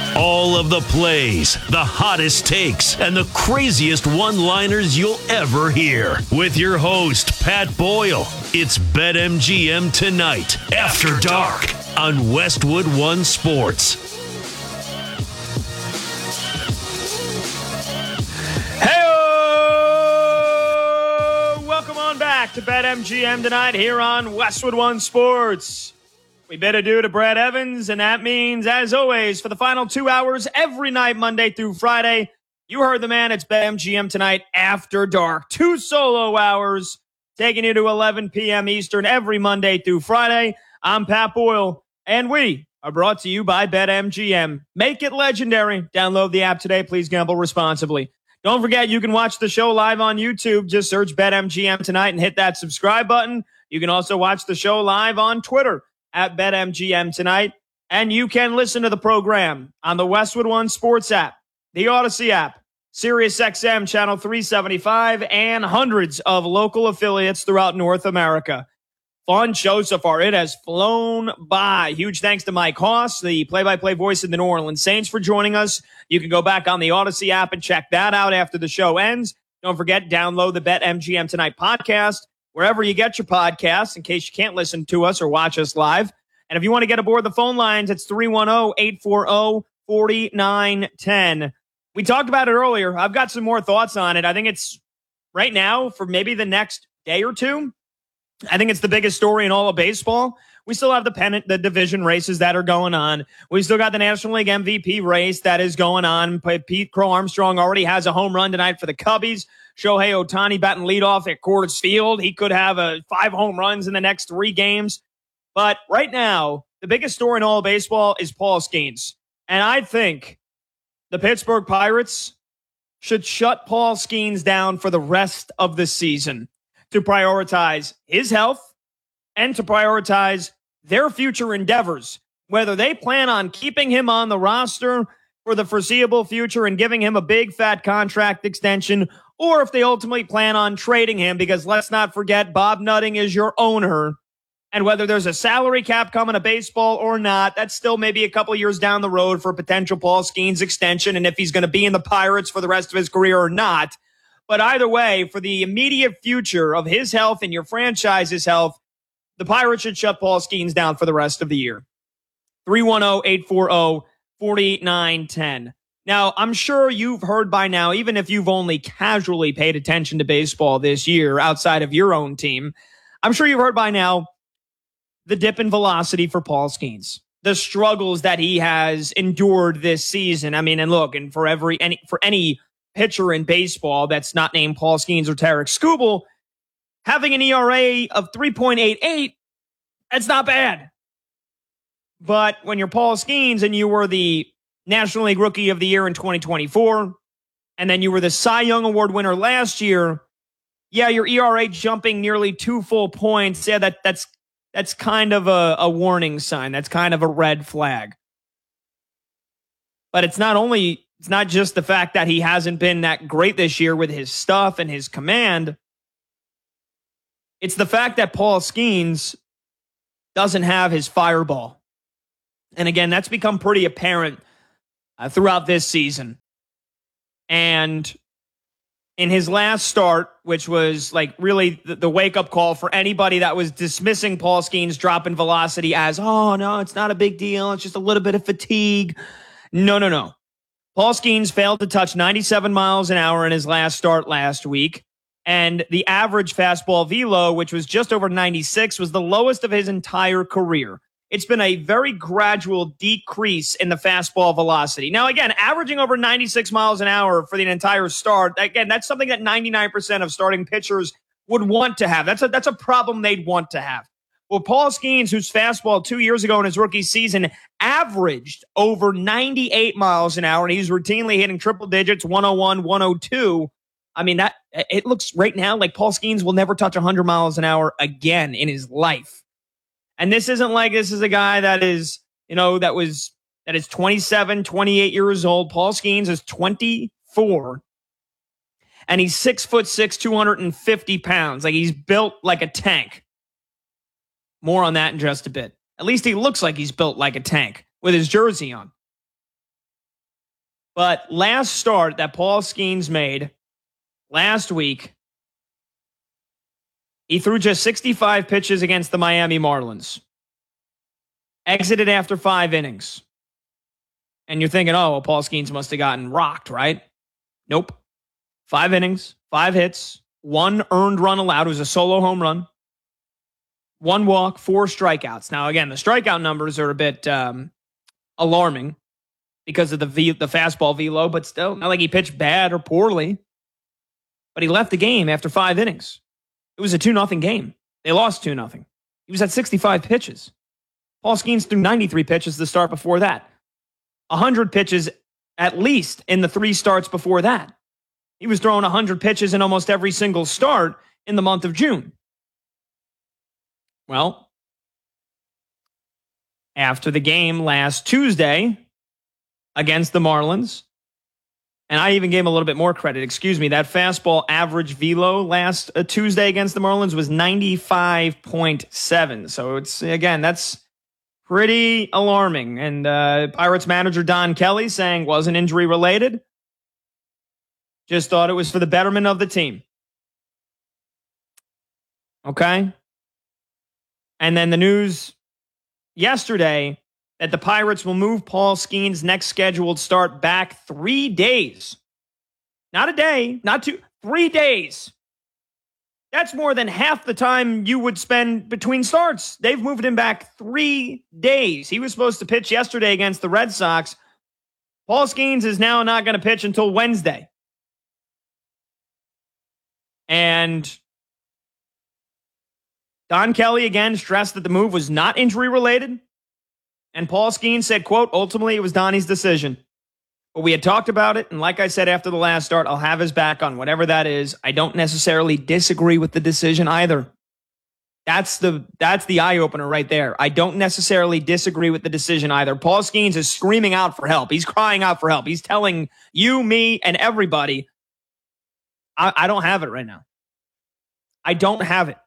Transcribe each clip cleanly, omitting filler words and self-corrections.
All of the plays, the hottest takes, and the craziest one-liners you'll ever hear. With your host, Pat Boyle. It's BetMGM Tonight, After Dark, on Westwood One Sports. Hey-o! Welcome on back to BetMGM Tonight here on Westwood One Sports. We bid adieu to Brad Evans, and that means, as always, for the final 2 hours every night, Monday through Friday, you heard the man. It's BetMGM Tonight After Dark. 2 solo hours taking you to 11 p.m. Eastern every Monday through Friday. I'm Pat Boyle, and we are brought to you by BetMGM. Make it legendary. Download the app today. Please gamble responsibly. Don't forget, you can watch the show live on YouTube. Just search BetMGM Tonight and hit that subscribe button. You can also watch the show live on Twitter at BetMGM Tonight. And you can listen to the program on the Westwood One Sports app, the Odyssey app, SiriusXM Channel 375, and hundreds of local affiliates throughout North America. Fun show so far. It has flown by. Huge thanks to Mike Hoss, the play-by-play voice of the New Orleans Saints, for joining us. You can go back on the Odyssey app and check that out after the show ends. Don't forget, download the BetMGM Tonight podcast wherever you get your podcasts in case you can't listen to us or watch us live. And if you want to get aboard the phone lines, it's 310-840-4910. We talked about it earlier. I've got some more thoughts on it. I think it's right now, for maybe the next day or two, I think it's the biggest story in all of baseball. We still have the pennant, the division races that are going on. We still got the National League MVP race that is going on. Pete Crow Armstrong already has a home run tonight for the Cubbies. Shohei Ohtani batting leadoff at Coors Field. He could have 5 home runs in the next 3 games. But right now, the biggest story in all of baseball is Paul Skeens. And I think the Pittsburgh Pirates should shut Paul Skeens down for the rest of the season to prioritize his health and to prioritize their future endeavors, whether they plan on keeping him on the roster for the foreseeable future and giving him a big fat contract extension, or if they ultimately plan on trading him, because let's not forget, Bob Nutting is your owner. And whether there's a salary cap coming to baseball or not, that's still maybe a couple years down the road for a potential Paul Skeens extension, and if he's going to be in the Pirates for the rest of his career or not. But either way, for the immediate future of his health and your franchise's health, the Pirates should shut Paul Skeens down for the rest of the year. 310-840-4910. Now, I'm sure you've heard by now, even if you've only casually paid attention to baseball this year outside of your own team, I'm sure you've heard by now the dip in velocity for Paul Skeens, the struggles that he has endured this season. I mean, and look, and for any pitcher in baseball that's not named Paul Skeens or Tarek Skubal, having an ERA of 3.88, that's not bad. But when you're Paul Skeens and you were the National League Rookie of the Year in 2024, and then you were the Cy Young Award winner last year, yeah, your ERA jumping nearly 2 full points, yeah, that's kind of a warning sign. That's kind of a red flag. But it's not just the fact that he hasn't been that great this year with his stuff and his command. It's the fact that Paul Skeens doesn't have his fireball. And again, that's become pretty apparent throughout this season. And in his last start, which was like really the wake-up call for anybody that was dismissing Paul Skeens' drop in velocity as, oh, no, it's not a big deal. It's just a little bit of fatigue. No. Paul Skeens failed to touch 97 miles an hour in his last start last week. And the average fastball velo, which was just over 96, was the lowest of his entire career. It's been a very gradual decrease in the fastball velocity. Now, again, averaging over 96 miles an hour for the entire start, again, that's something that 99% of starting pitchers would want to have. That's a problem they'd want to have. Well, Paul Skeens, whose fastball 2 years ago in his rookie season averaged over 98 miles an hour, and he's routinely hitting triple digits, 101, 102. I mean, it looks right now like Paul Skeens will never touch 100 miles an hour again in his life. And this isn't like this is a guy that is, that is 27, 28 years old. Paul Skeens is 24. And he's 6'6", 250 pounds. Like, he's built like a tank. More on that in just a bit. At least he looks like he's built like a tank with his jersey on. But last start that Paul Skeens made last week, he threw just 65 pitches against the Miami Marlins. Exited after 5 innings. And you're thinking, oh, well, Paul Skeens must have gotten rocked, right? Nope. 5 innings, 5 hits, 1 earned run allowed. It was a solo home run. 1 walk, 4 strikeouts. Now, again, the strikeout numbers are a bit alarming because of the fastball velo, but still, not like he pitched bad or poorly. But he left the game after 5 innings. It was a 2-0 game. They lost 2-0. He was at 65 pitches. Paul Skeens threw 93 pitches the start before that. 100 pitches at least in the 3 starts before that. He was throwing 100 pitches in almost every single start in the month of June. Well, after the game last Tuesday against the Marlins, and I even gave him a little bit more credit. Excuse me. That fastball average velo last Tuesday against the Marlins was 95.7. So it's, again, that's pretty alarming. And Pirates manager Don Kelly saying wasn't injury related. Just thought it was for the betterment of the team. Okay. And then the news yesterday that the Pirates will move Paul Skeens' next scheduled start back 3 days. Not a day, not 2, 3 days. That's more than half the time you would spend between starts. They've moved him back 3 days. He was supposed to pitch yesterday against the Red Sox. Paul Skeens is now not going to pitch until Wednesday. And Don Kelly again stressed that the move was not injury related. And Paul Skeens said, quote, ultimately it was Donnie's decision. But we had talked about it, and like I said after the last start, I'll have his back on whatever that is. I don't necessarily disagree with the decision either. That's the eye-opener right there. I don't necessarily disagree with the decision either. Paul Skeens is screaming out for help. He's crying out for help. He's telling you, me, and everybody, I don't have it right now. I don't have it.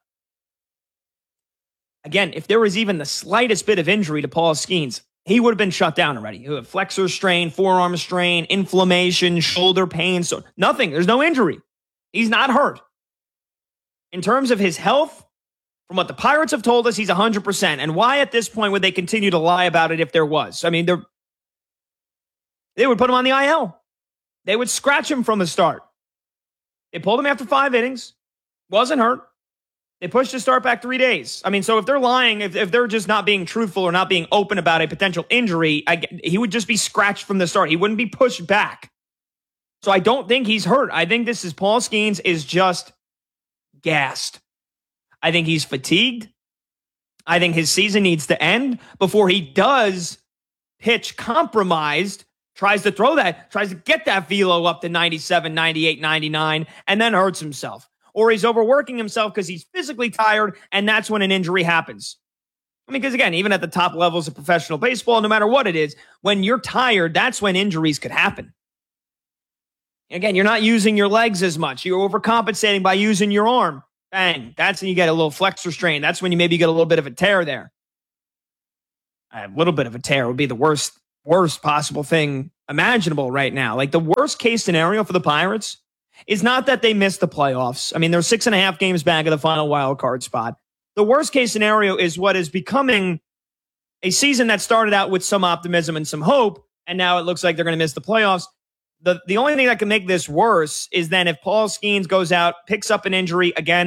Again, if there was even the slightest bit of injury to Paul Skeens, he would have been shut down already. He would have flexor strain, forearm strain, inflammation, shoulder pain. So nothing. There's no injury. He's not hurt. In terms of his health, from what the Pirates have told us, he's 100%. And why at this point would they continue to lie about it if there was? I mean, they would put him on the IL. They would scratch him from the start. They pulled him after 5 innings. Wasn't hurt. They pushed his start back 3 days. I mean, so if they're lying, if they're just not being truthful or not being open about a potential injury, he would just be scratched from the start. He wouldn't be pushed back. So I don't think he's hurt. I think this is Paul Skeens is just gassed. I think he's fatigued. I think his season needs to end before he does pitch compromised, tries to get that velo up to 97, 98, 99, and then hurts himself. Or he's overworking himself because he's physically tired, and that's when an injury happens. I mean, because again, even at the top levels of professional baseball, no matter what it is, when you're tired, that's when injuries could happen. Again, you're not using your legs as much. You're overcompensating by using your arm. Bang. That's when you get a little flexor strain. That's when you maybe get a little bit of a tear there. A little bit of a tear would be the worst possible thing imaginable right now. Like the worst case scenario for the Pirates is not that they missed the playoffs. I mean, they're 6.5 games back of the final wild card spot. The worst case scenario is what is becoming a season that started out with some optimism and some hope, and now it looks like they're going to miss the playoffs. The only thing that can make this worse is then if Paul Skeens goes out, picks up an injury again,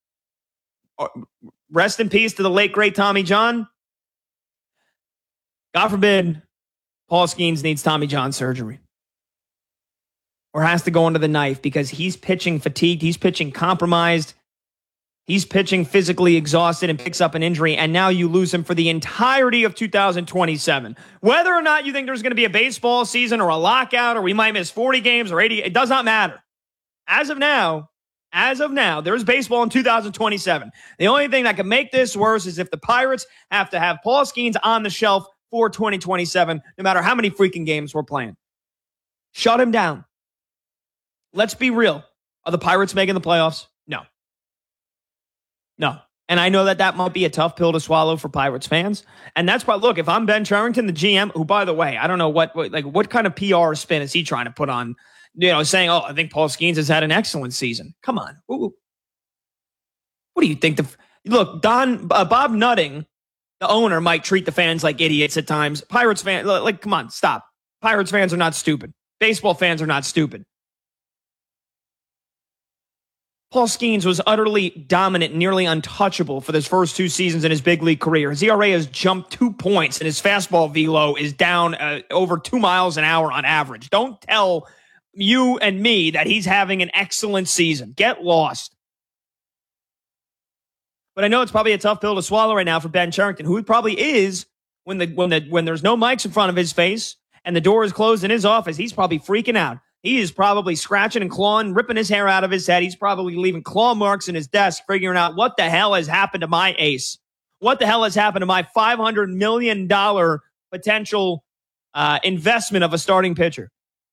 rest in peace to the late, great Tommy John. God forbid Paul Skeens needs Tommy John surgery. Or has to go under the knife because he's pitching fatigued, he's pitching compromised, he's pitching physically exhausted and picks up an injury, and now you lose him for the entirety of 2027. Whether or not you think there's going to be a baseball season or a lockout or we might miss 40 games or 80, it does not matter. As of now, there's baseball in 2027. The only thing that can make this worse is if the Pirates have to have Paul Skeens on the shelf for 2027, no matter how many freaking games we're playing. Shut him down. Let's be real. Are the Pirates making the playoffs? No. And I know that that might be a tough pill to swallow for Pirates fans. And that's why, look, if I'm Ben Cherington, the GM, who, by the way, I don't know what kind of PR spin is he trying to put on, saying, oh, I think Paul Skeens has had an excellent season. Come on. What do you think? Look, Bob Nutting, the owner, might treat the fans like idiots at times. Pirates fans, come on, stop. Pirates fans are not stupid. Baseball fans are not stupid. Paul Skeens was utterly dominant, nearly untouchable for his first 2 seasons in his big league career. His ERA has jumped 2 points, and his fastball velo is down over 2 miles an hour on average. Don't tell you and me that he's having an excellent season. Get lost. But I know it's probably a tough pill to swallow right now for Ben Cherington, who he probably is when there's no mics in front of his face and the door is closed in his office. He's probably freaking out. He is probably scratching and clawing, ripping his hair out of his head. He's probably leaving claw marks in his desk, figuring out what the hell has happened to my ace. What the hell has happened to my $500 million potential investment of a starting pitcher?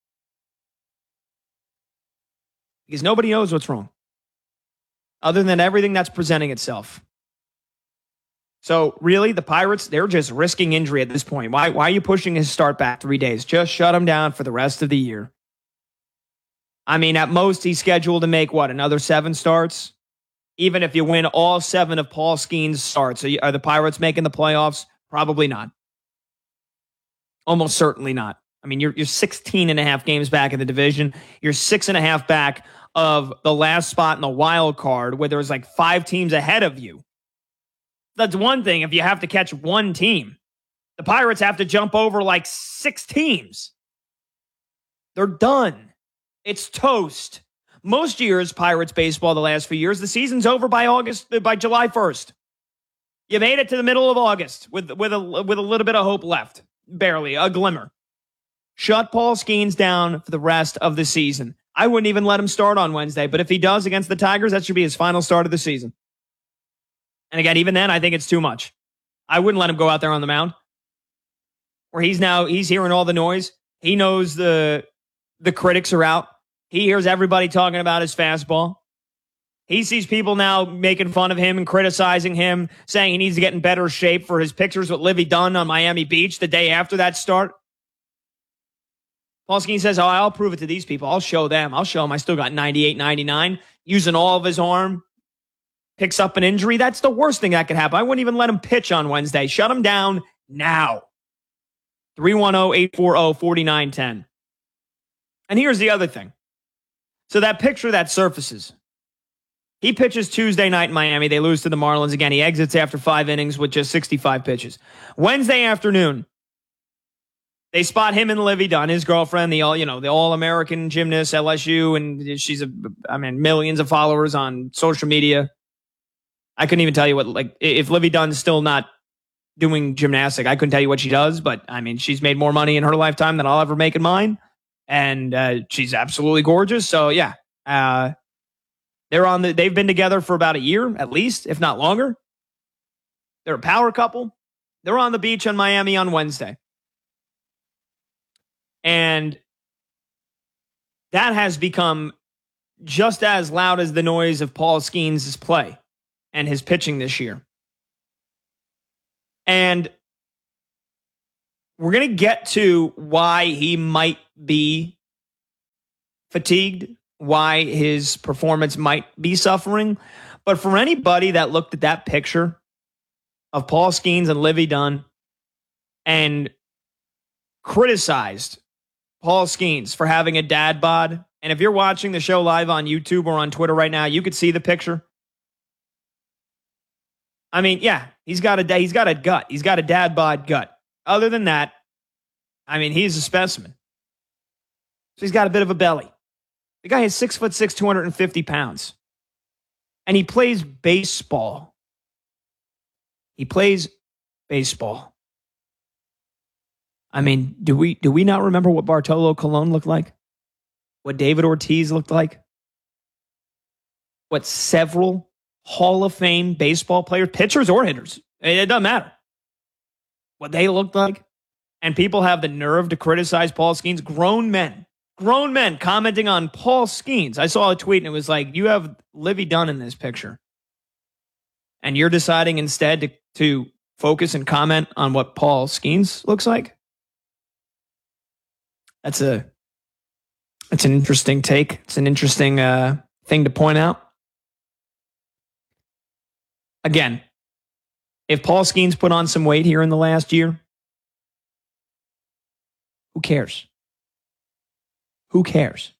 Because nobody knows what's wrong, other than everything that's presenting itself. So really, the Pirates, they're just risking injury at this point. Why are you pushing his start back 3 days? Just shut him down for the rest of the year. I mean, at most, he's scheduled to make, another 7 starts? Even if you win all 7 of Paul Skeens' starts, are the Pirates making the playoffs? Probably not. Almost certainly not. I mean, you're 16 and a half games back in the division. You're 6.5 back of the last spot in the wild card, where there's 5 teams ahead of you. That's one thing if you have to catch one team. The Pirates have to jump over 6 teams. They're done. It's toast. Most years, Pirates baseball the last few years, the season's over by July 1st. You made it to the middle of August with a little bit of hope left. Barely, a glimmer. Shut Paul Skeens down for the rest of the season. I wouldn't even let him start on Wednesday, but if he does against the Tigers, that should be his final start of the season. And again, even then, I think it's too much. I wouldn't let him go out there on the mound where he's hearing all the noise. He knows the critics are out. He hears everybody talking about his fastball. He sees people now making fun of him and criticizing him, saying he needs to get in better shape for his pictures with Livvy Dunn on Miami Beach the day after that start. Paul Skeens says, oh, I'll prove it to these people. I'll show them. I still got 98, 99. Using all of his arm. Picks up an injury. That's the worst thing that could happen. I wouldn't even let him pitch on Wednesday. Shut him down now. 310-840-4910. And here's the other thing. So that picture that surfaces. He pitches Tuesday night in Miami. They lose to the Marlins again. He exits after 5 innings with just 65 pitches. Wednesday afternoon, they spot him and Livvy Dunn, his girlfriend, the all-American gymnast, LSU, and she's millions of followers on social media. I couldn't even tell you if Livvy Dunn's still not doing gymnastics, I couldn't tell you what she does, but she's made more money in her lifetime than I'll ever make in mine. And she's absolutely gorgeous. So yeah, they've been together for about a year, at least, if not longer. They're a power couple. They're on the beach in Miami on Wednesday. And that has become just as loud as the noise of Paul Skeens' play and his pitching this year. And we're going to get to why he might be fatigued, why his performance might be suffering. But for anybody that looked at that picture of Paul Skeens and Livvy Dunn and criticized Paul Skeens for having a dad bod, and if you're watching the show live on YouTube or on Twitter right now, you could see the picture. I mean, yeah, he's got a gut. He's got a dad bod gut. Other than that, he's a specimen. So he's got a bit of a belly. The guy is 6'6", 250 pounds. And he plays baseball. Do we not remember what Bartolo Colon looked like? What David Ortiz looked like? What several Hall of Fame baseball players, pitchers or hitters, it doesn't matter what they looked like. And people have the nerve to criticize Paul Skeens. Grown men commenting on Paul Skeens. I saw a tweet and it was like, you have Livvy Dunn in this picture. and you're deciding instead to focus and comment on what Paul Skeens looks like? That's an interesting take. It's an interesting thing to point out. Again, if Paul Skeens put on some weight here in the last year, who cares? Who cares?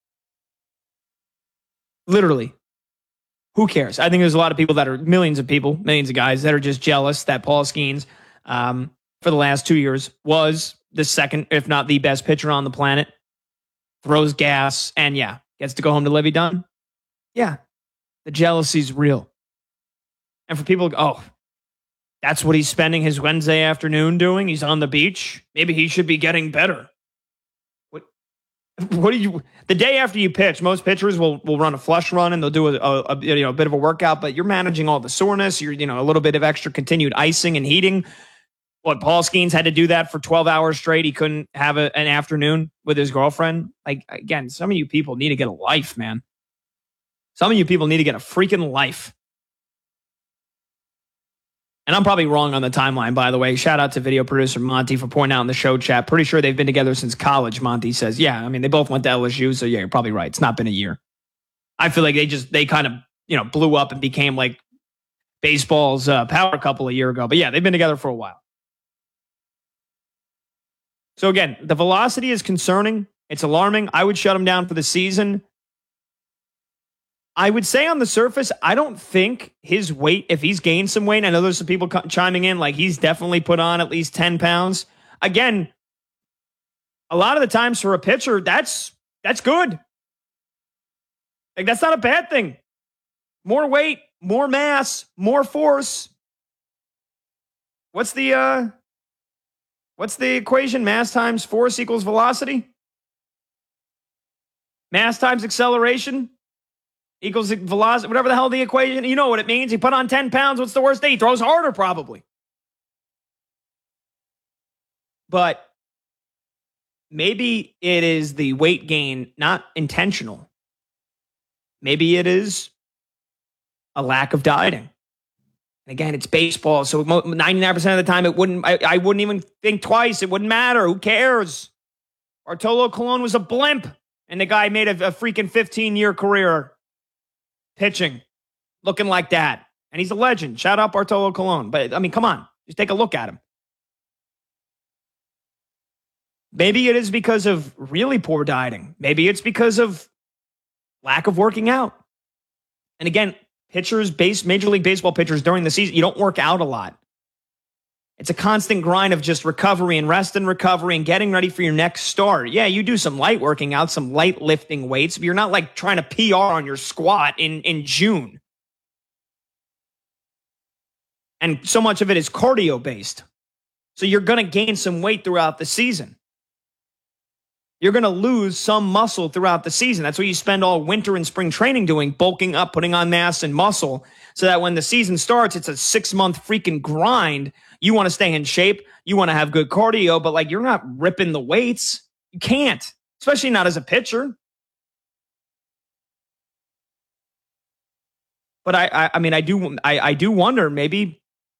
Literally, who cares? I think there's a lot of people that are millions of guys that are just jealous that Paul Skeens, for the last 2 years, was the second, if not the best pitcher on the planet. Throws gas and gets to go home to Livy Dunn. Yeah, the jealousy's real. And for people, that's what he's spending his Wednesday afternoon doing. He's on the beach. Maybe he should be getting better. What do you? The day after you pitch, most pitchers will run a flush run and they'll do a bit of a workout. But you're managing all the soreness. You're a little bit of extra continued icing and heating. What, Paul Skeens had to do that for 12 hours straight. He couldn't have an afternoon with his girlfriend. Like, again, some of you people need to get a life, man. Some of you people need to get a freaking life. And I'm probably wrong on the timeline, by the way. Shout out to video producer Monty for pointing out in the show chat. Pretty sure they've been together since college, Monty says. Yeah, I mean, they both went to LSU, so yeah, you're probably right. It's not been a year. I feel like they kind of, blew up and became like baseball's power couple a year ago. But yeah, they've been together for a while. So again, the velocity is concerning. It's alarming. I would shut him down for the season. I would say on the surface, I don't think his weight, if he's gained some weight, I know there's some people chiming in, like he's definitely put on at least 10 pounds. Again, a lot of the times for a pitcher, that's good. Like, that's not a bad thing. More weight, more mass, more force. What's the equation? Mass times force equals velocity? Mass times acceleration equals velocity, whatever the hell the equation. You know what it means. He put on 10 pounds. What's the worst thing? He throws harder, probably. But maybe it is the weight gain, not intentional. Maybe it is a lack of dieting. And again, it's baseball, so 99% of the time, I wouldn't even think twice. It wouldn't matter. Who cares? Bartolo Colon was a blimp, and the guy made a freaking 15-year career pitching, looking like that. And he's a legend. Shout out Bartolo Colon. But, I mean, come on. Just take a look at him. Maybe it is because of really poor dieting. Maybe it's because of lack of working out. And again, Major League Baseball pitchers during the season, you don't work out a lot. It's a constant grind of just recovery and rest and recovery and getting ready for your next start. Yeah, you do some light working out, some light lifting weights, but you're not like trying to PR on your squat in June. And so much of it is cardio based. So you're going to gain some weight throughout the season. You're going to lose some muscle throughout the season. That's what you spend all winter and spring training doing, bulking up, putting on mass and muscle, so that when the season starts, it's a 6-month freaking grind. You want to stay in shape. You want to have good cardio, but like, you're not ripping the weights. You can't, especially not as a pitcher. But I do wonder, maybe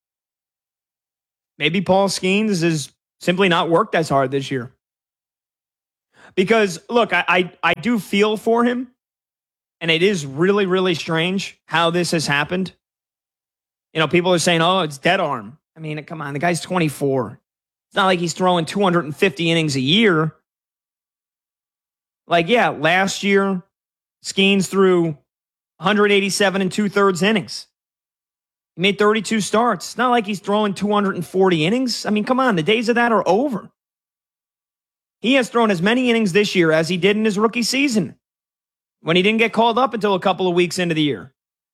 Paul Skeens is simply not worked as hard this year. Because, look, I do feel for him, and it is really, really strange how this has happened. People are saying, oh, it's dead arm. I mean, come on, the guy's 24. It's not like he's throwing 250 innings a year. Like, yeah, last year, Skeens threw 187 and 2/3 innings. He made 32 starts. It's not like he's throwing 240 innings. I mean, come on, the days of that are over. He has thrown as many innings this year as he did in his rookie season, when he didn't get called up until a couple of weeks into the year.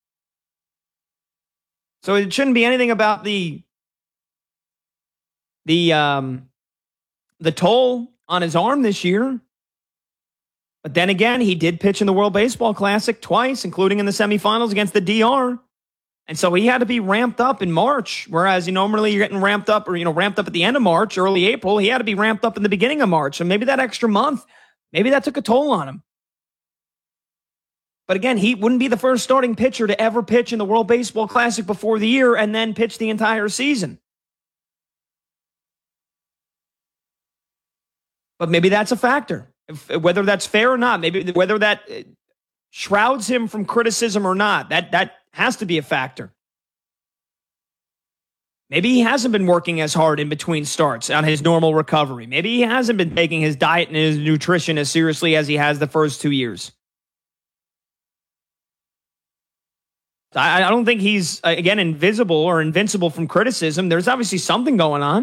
So it shouldn't be anything about the toll on his arm this year. But then again, he did pitch in the World Baseball Classic twice, including in the semifinals against the DR. And so he had to be ramped up in March, whereas normally you're getting ramped up at the end of March, early April. He had to be ramped up in the beginning of March. And maybe that extra month, maybe that took a toll on him. But again, he wouldn't be the first starting pitcher to ever pitch in the World Baseball Classic before the year and then pitch the entire season. But maybe that's a factor. Whether that's fair or not, maybe whether that shrouds him from criticism or not, that has to be a factor. Maybe he hasn't been working as hard in between starts on his normal recovery. Maybe he hasn't been taking his diet and his nutrition as seriously as he has the first 2 years. I don't think he's, again, invisible or invincible from criticism. There's obviously something going on.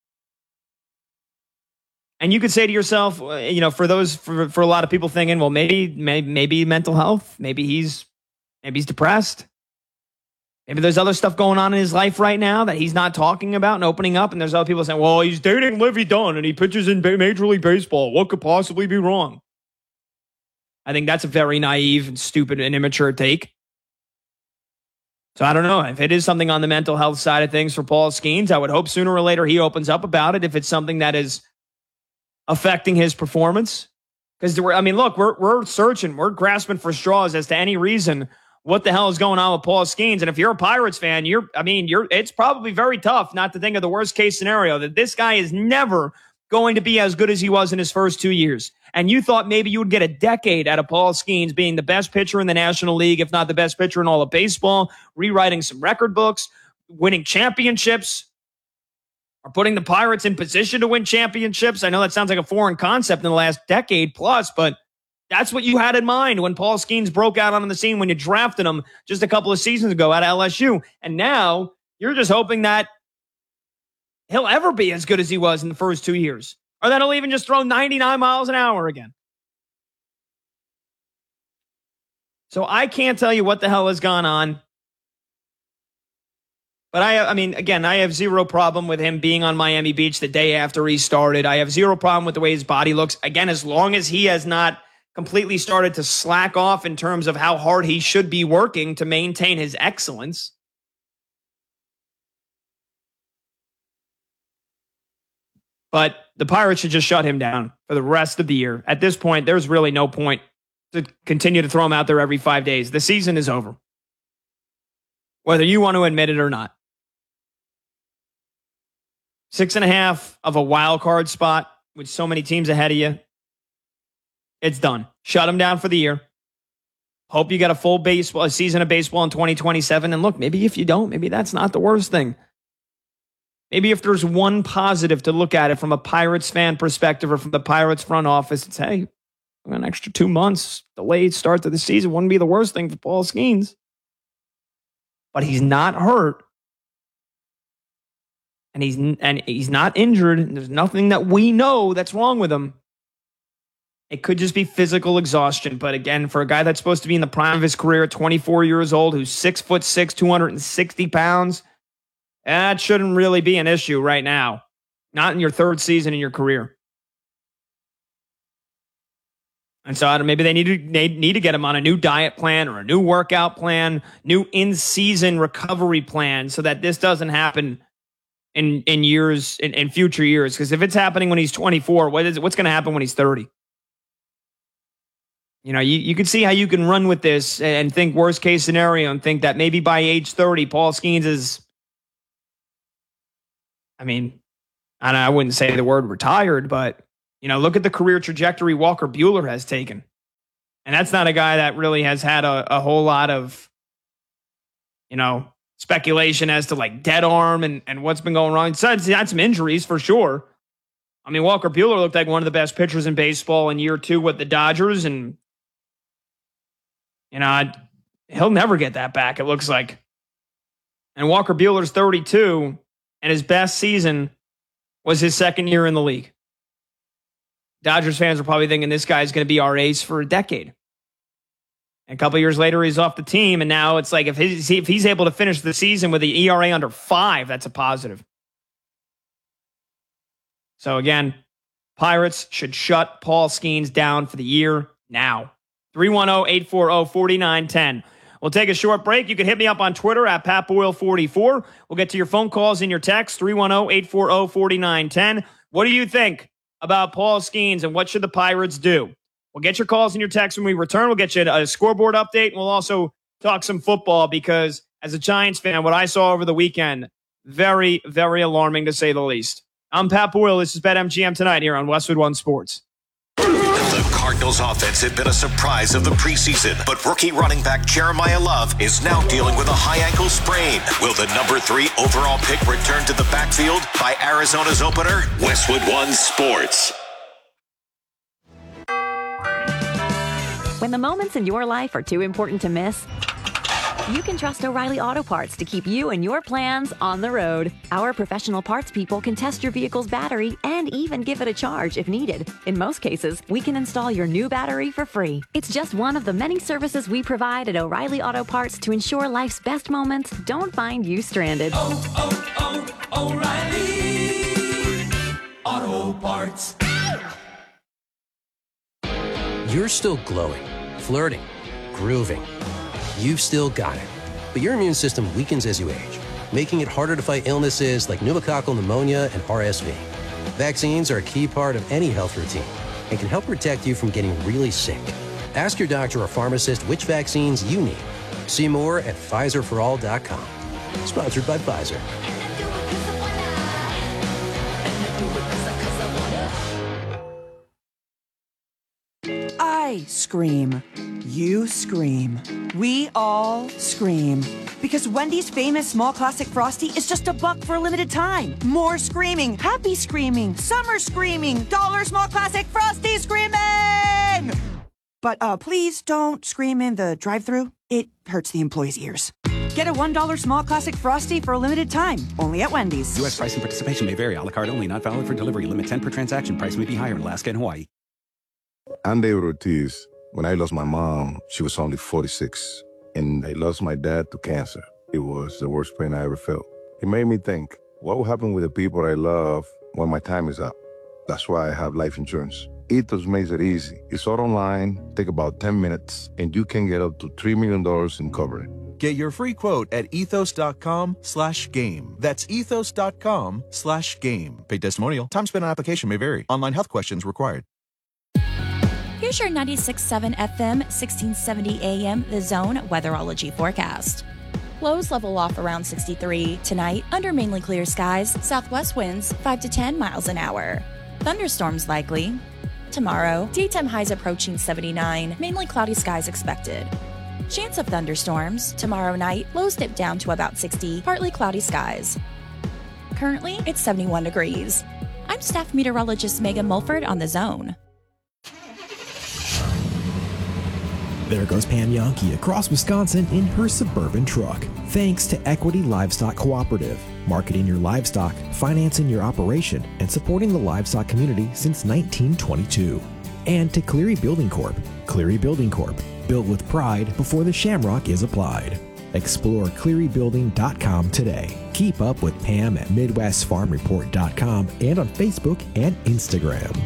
And you could say to yourself, for a lot of people thinking, well, maybe mental health, maybe he's depressed. Maybe there's other stuff going on in his life right now that he's not talking about and opening up. And there's other people saying, well, he's dating Livy Dunn and he pitches in Major League Baseball. What could possibly be wrong? I think that's a very naive and stupid and immature take. So I don't know. If it is something on the mental health side of things for Paul Skeens, I would hope sooner or later he opens up about it if it's something that is affecting his performance. Because, look, we're searching. We're grasping for straws as to any reason what the hell is going on with Paul Skeens. And if you're a Pirates fan, it's probably very tough not to think of the worst case scenario, that this guy is never going to be as good as he was in his first 2 years. And you thought maybe you would get a decade out of Paul Skeens being the best pitcher in the National League, if not the best pitcher in all of baseball, rewriting some record books, winning championships, or putting the Pirates in position to win championships. I know that sounds like a foreign concept in the last decade plus, but that's what you had in mind when Paul Skeens broke out on the scene when you drafted him just a couple of seasons ago out of LSU. And now you're just hoping that he'll ever be as good as he was in the first 2 years, or that he'll even just throw 99 miles an hour again. So I can't tell you what the hell has gone on. But I have zero problem with him being on Miami Beach the day after he started. I have zero problem with the way his body looks. Again, as long as he has not completely started to slack off in terms of how hard he should be working to maintain his excellence. But the Pirates should just shut him down for the rest of the year. At this point, there's really no point to continue to throw him out there every 5 days. The season is over, whether you want to admit it or not. 6.5 of a wild card spot with so many teams ahead of you. It's done. Shut him down for the year. Hope you get a season of baseball in 2027. And look, maybe if you don't, maybe that's not the worst thing. Maybe if there's one positive to look at it from a Pirates fan perspective or from the Pirates front office, it's, hey, an extra 2 months, delayed start to the season wouldn't be the worst thing for Paul Skeens. But he's not hurt. And he's not injured. And there's nothing that we know that's wrong with him. It could just be physical exhaustion. But again, for a guy that's supposed to be in the prime of his career at 24 years old, who's 6'6", 260 pounds, that shouldn't really be an issue right now. Not in your third season in your career. And so maybe they need to get him on a new diet plan or a new workout plan, new in-season recovery plan, so that this doesn't happen in future years. Because if it's happening when he's 24, what's going to happen when he's 30? You can see how you can run with this and think worst case scenario and think that maybe by age 30, Paul Skeens is, I wouldn't say the word retired, but, look at the career trajectory Walker Buehler has taken. And that's not a guy that really has had a whole lot of, speculation as to like dead arm and what's been going wrong. He's had some injuries for sure. Walker Buehler looked like one of the best pitchers in baseball in year 2 with the Dodgers, and he'll never get that back, it looks like. And Walker Buehler's 32, and his best season was his second year in the league. Dodgers fans are probably thinking this guy's going to be our ace for a decade. And a couple years later, he's off the team, and now it's like if he's able to finish the season with the ERA under 5, that's a positive. So again, Pirates should shut Paul Skeens down for the year now. 310-840-4910. We'll take a short break. You can hit me up on Twitter at PatBoyle44. We'll get to your phone calls and your texts, 310-840-4910. What do you think about Paul Skeens, and what should the Pirates do? We'll get your calls and your texts when we return. We'll get you a scoreboard update, and we'll also talk some football because as a Giants fan, what I saw over the weekend, very, very alarming to say the least. I'm Pat Boyle. This is BetMGM Tonight here on Westwood One Sports. The Cardinals offense had been a surprise of the preseason, but rookie running back Jeremiah Love is now dealing with a high ankle sprain. Will the number 3 overall pick return to the backfield by Arizona's opener? Westwood One Sports. When the moments in your life are too important to miss, you can trust O'Reilly Auto Parts to keep you and your plans on the road. Our professional parts people can test your vehicle's battery and even give it a charge if needed. In most cases, we can install your new battery for free. It's just one of the many services we provide at O'Reilly Auto Parts to ensure life's best moments don't find you stranded. O'Reilly Auto Parts. You're still glowing, flirting, grooving. You've still got it. But your immune system weakens as you age, making it harder to fight illnesses like pneumococcal pneumonia and RSV. Vaccines are a key part of any health routine and can help protect you from getting really sick. Ask your doctor or pharmacist which vaccines you need. See more at PfizerForAll.com. Sponsored by Pfizer. I scream. You scream. We all scream. Because Wendy's famous small classic Frosty is just $1 for a limited time. More screaming, happy screaming, summer screaming, $1 small classic Frosty screaming! But please don't scream in the drive-thru. It hurts the employees' ears. Get a $1 small classic Frosty for a limited time, only at Wendy's. U.S. price and participation may vary. A la carte only. Not valid for delivery. Limit 10 per transaction. Price may be higher in Alaska and Hawaii. I'm David Ortiz. When I lost my mom, she was only 46. And I lost my dad to cancer. It was the worst pain I ever felt. It made me think, what will happen with the people I love when my time is up? That's why I have life insurance. Ethos makes it easy. It's all online, take about 10 minutes, and you can get up to $3 million in coverage. Get your free quote at ethos.com/game. That's ethos.com/game. Paid testimonial. Time spent on application may vary. Online health questions required. Here's your 96.7 FM, 1670 AM, The Zone weatherology forecast. Lows level off around 63. Tonight, under mainly clear skies, southwest winds 5 to 10 miles an hour. Thunderstorms likely. Tomorrow, daytime highs approaching 79, mainly cloudy skies expected. Chance of thunderstorms. Tomorrow night, lows dip down to about 60, partly cloudy skies. Currently, it's 71 degrees. I'm staff meteorologist Megan Mulford on The Zone. There goes Pam Yankee across Wisconsin in her suburban truck. Thanks to Equity Livestock Cooperative, marketing your livestock, financing your operation, and supporting the livestock community since 1922. And to Cleary Building Corp. Cleary Building Corp. Built with pride before the shamrock is applied. Explore clearybuilding.com today. Keep up with Pam at MidwestFarmReport.com and on Facebook and Instagram.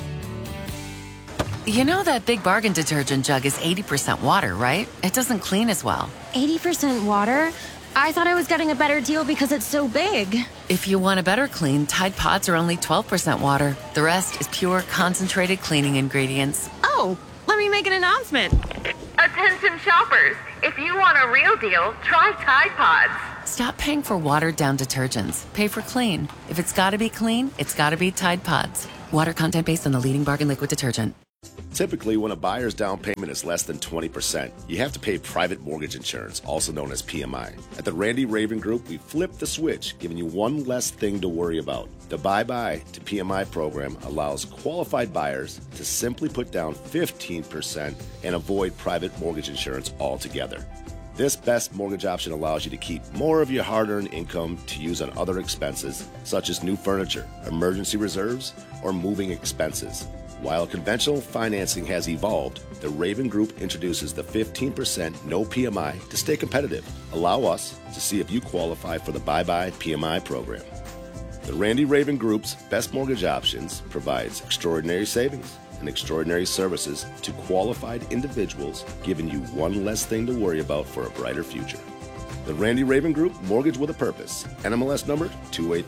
You know that Big Bargain detergent jug is 80% water, right? It doesn't clean as well. 80% water? I thought I was getting a better deal because it's so big. If you want a better clean, Tide Pods are only 12% water. The rest is pure, concentrated cleaning ingredients. Oh, let me make an announcement. Attention shoppers, if you want a real deal, try Tide Pods. Stop paying for watered-down detergents. Pay for clean. If it's gotta be clean, it's gotta be Tide Pods. Water content based on the leading bargain liquid detergent. Typically, when a buyer's down payment is less than 20%, you have to pay private mortgage insurance, also known as PMI. At the Randy Raven Group, we flipped the switch, giving you one less thing to worry about. The Bye-Bye to PMI program allows qualified buyers to simply put down 15% and avoid private mortgage insurance altogether. This best mortgage option allows you to keep more of your hard-earned income to use on other expenses, such as new furniture, emergency reserves, or moving expenses. While conventional financing has evolved, the Raven Group introduces the 15% no PMI to stay competitive. Allow us to see if you qualify for the Bye-Bye PMI program. The Randy Raven Group's best mortgage options provides extraordinary savings and extraordinary services to qualified individuals, giving you one less thing to worry about for a brighter future. The Randy Raven Group, Mortgage with a Purpose. NMLS number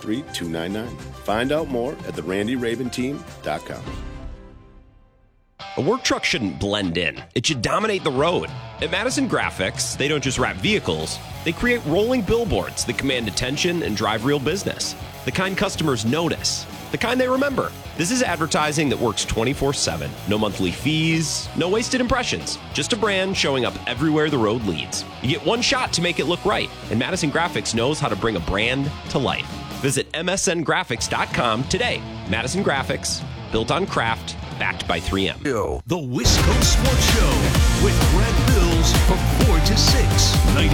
283299. Find out more at therandyraventeam.com. A work truck shouldn't blend in. It should dominate the road. At Madison Graphics, they don't just wrap vehicles, they create rolling billboards that command attention and drive real business. The kind customers notice. The kind they remember. This is advertising that works 24/7. No monthly fees, no wasted impressions. Just a brand showing up everywhere the road leads. You get one shot to make it look right, and Madison Graphics knows how to bring a brand to life. Visit msngraphics.com today. Madison Graphics, built on craft, backed by 3M. The Wisco Sports Show with Brad Bills from 4 to 6, 98.